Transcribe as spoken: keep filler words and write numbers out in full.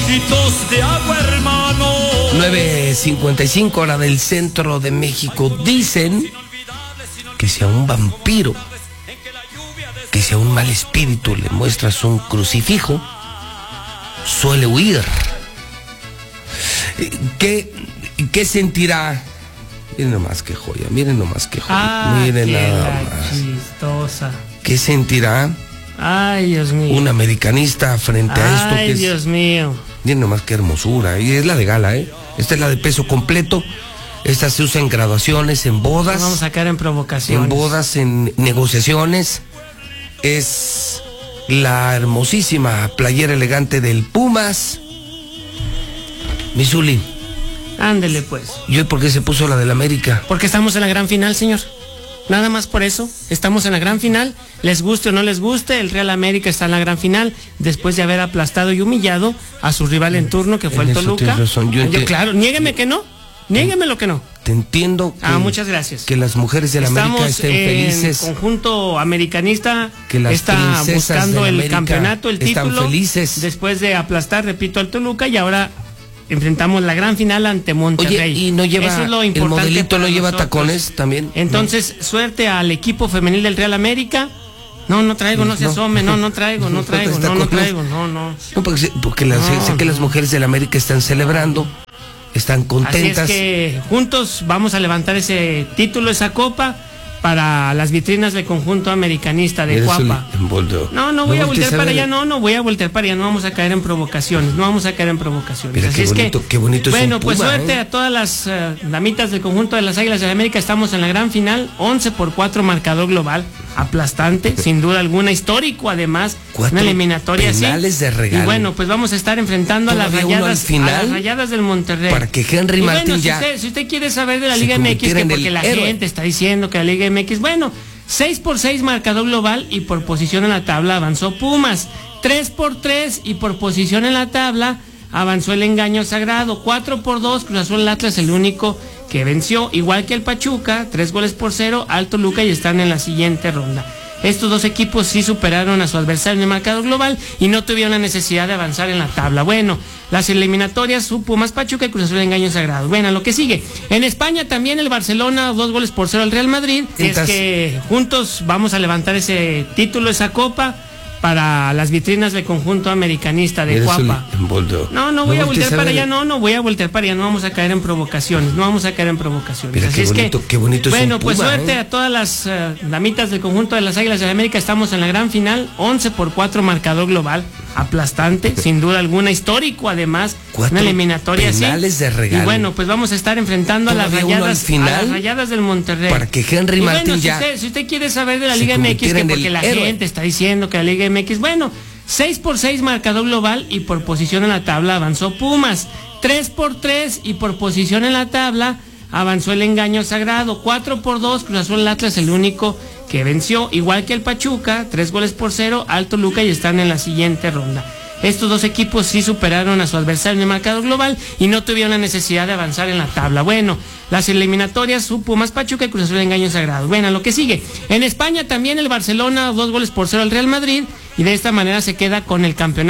ojitos de agua, hermano. nueve cincuenta y cinco hora del centro de México. Dicen que si a un vampiro, que si a un mal espíritu le muestras un crucifijo, suele huir. ¿Qué, qué sentirá? Miren nomás qué joya, miren nomás qué joya. Ah, miren qué nada más. chistosa. ¿Qué sentirá Ay, Dios mío. un americanista frente a esto? Ay, Que es, Dios mío. miren nomás qué hermosura. Y es la de gala, ¿eh? Esta es la de peso completo. Esta se usa en graduaciones, en bodas. Nos vamos a caer en provocaciones. En bodas, en negociaciones. Es la hermosísima playera elegante del Pumas. Misuli. Ándele pues. ¿Y hoy por qué se puso la del América? Porque estamos en la gran final, señor. Nada más por eso. Estamos en la gran final. Les guste o no les guste, el Real América está en la gran final después de haber aplastado y humillado a su rival en turno, que fue En el eso Toluca. tienes razón. Yo Yo, enti- claro, niégueme que no. Niégueme lo que no. Te entiendo que, Ah, muchas gracias. que las mujeres del América Estamos estén en felices. conjunto americanista, Que las está princesas buscando del el América campeonato, el están título, felices. después de aplastar, repito, al Toluca, y ahora enfrentamos la gran final ante Monterrey. Oye, y no lleva, Eso es lo el importante modelito para no lleva nosotros. tacones también. Entonces, suerte al equipo femenil del Real América. No, no traigo, no se No. asome, no, no traigo, no traigo, ¿Traes no, no tacones? traigo, no, no. No, porque, sé- porque las- No, sé que no. las mujeres del América están celebrando, están Así contentas. es que juntos vamos a levantar ese título, esa copa, para las vitrinas del conjunto americanista de Eres un Cuapa. emboldo. No, no voy a voltees voltear para ver. allá, no, no voy a voltear para allá, no vamos a caer en provocaciones, no vamos a caer en provocaciones. Mira Así qué es bonito, que, qué bonito es bueno, un pues Puma, suerte ¿eh? a todas las eh, damitas del conjunto de las Águilas de América, estamos en la gran final, once por cuatro marcador global, aplastante, sin duda alguna, histórico además, Cuatro una eliminatoria así. penales de regalo. Y bueno, pues vamos a estar enfrentando a las Todavía uno al rayadas, final, a las rayadas del Monterrey. para que Henry Y Martín bueno, si ya usted, si usted quiere saber de la se Liga M X, convirtiera que en porque el la héroe. gente está diciendo que la Liga M X, bueno, seis por seis marcador global y por posición en la tabla avanzó Pumas. tres por tres y por posición en la tabla avanzó el Engaño Sagrado. cuatro por dos, Cruz Azul, el Atlas, el único que venció, igual que el Pachuca, tres goles por cero, Alto Toluca, y están en la siguiente ronda. Estos dos equipos sí superaron a su adversario en el marcador global y no tuvieron la necesidad de avanzar en la tabla. Bueno, las eliminatorias, su Pumas, Pachuca y Cruz Azul, Engaño Sagrado. Bueno, lo que sigue. En España también el Barcelona, dos goles por cero al Real Madrid. Y es que juntos vamos a levantar ese título, esa copa, para las vitrinas del conjunto americanista de Eres un Cuapa. emboldo. No, no voy a voltees voltear para ver. allá, no, no voy a voltear para allá, no vamos a caer en provocaciones, no vamos a caer en provocaciones. Mira Así qué es bonito, que, qué bonito es bueno, un pues Puma, suerte ¿eh? a todas las eh, damitas del conjunto de las Águilas de América, estamos en la gran final, once por cuatro marcador global, aplastante, sin duda alguna, histórico además, Cuatro una eliminatoria así. penales de regalo. Y bueno, pues vamos a estar enfrentando a las Todavía uno al rayadas, final, a las rayadas del Monterrey. para que Henry Y Martín bueno, si ya usted, si usted quiere saber de la se Liga M X, convirtiera que en porque el la héroe. gente está diciendo que la Liga M X, bueno, seis por seis marcador global y por posición en la tabla avanzó Pumas. tres por tres y por posición en la tabla avanzó el Engaño Sagrado. cuatro por dos, Cruz Azul, el Atlas, el único que venció, igual que el Pachuca, tres goles por cero, Alto Toluca, y están en la siguiente ronda. Estos dos equipos sí superaron a su adversario en el marcador global y no tuvieron la necesidad de avanzar en la tabla. Bueno, las eliminatorias, su Pumas, Pachuca y Cruz Azul, Engaño Sagrado. Bueno, lo que sigue. En España también el Barcelona, dos goles por cero al Real Madrid, y de esta manera se queda con el campeonato.